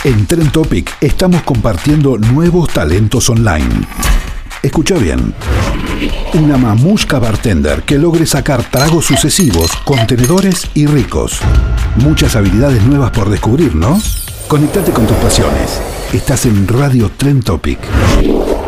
En Trend Topic estamos compartiendo nuevos talentos online. Escucha bien. Una mamusca bartender que logre sacar tragos sucesivos, contenedores y ricos. Muchas habilidades nuevas por descubrir, ¿no? Conectate con tus pasiones. Estás en Radio Trend Topic.